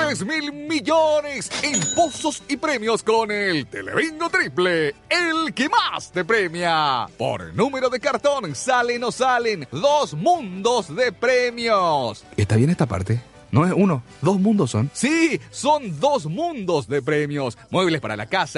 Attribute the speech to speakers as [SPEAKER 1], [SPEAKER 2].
[SPEAKER 1] 3.000 millones en pozos y premios con el Telebingo Triple, el que más te premia. Por número de cartón salen o salen 2 mundos de premios. ¿Está bien esta parte? No es uno, 2 mundos son. Sí, son 2 mundos de premios. Muebles para la casa,